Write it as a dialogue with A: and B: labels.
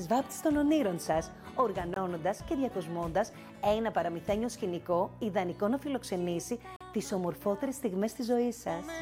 A: τις βάπτεις των ονείρων σας, οργανώνοντας και διακοσμώντας ένα παραμυθένιο σκηνικό ιδανικό να φιλοξενήσει τις ομορφότερες στιγμές της ζωής σας.